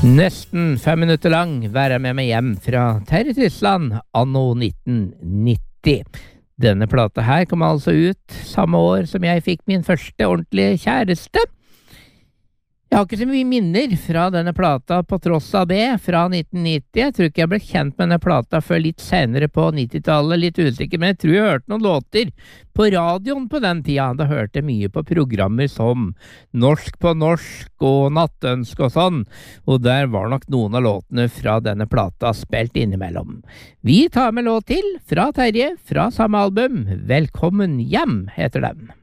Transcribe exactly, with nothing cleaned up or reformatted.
Nesten fem minutter lang være med meg hjem fra Terje Tysland anno nitten nitti. Denne plata her kom altså ut samme år som jeg fikk min første ordentlige kjæreste. Jeg har ikke så mye minner fra denne plata på tross av det, fra nitten nitti. Jeg tror ikke jeg ble kjent med denne plata før litt senere på nittitallet, litt usikker, men jeg tror jeg hørte noen låter på radioen på den tida. Da hørte jeg mye på programmer som Norsk på norsk og Nattønsk og sånn, og der var nok noen av låtene fra denne plata spilt innimellom. Vi tar med låt til fra Terje, fra samme album. Velkommen hjem heter den.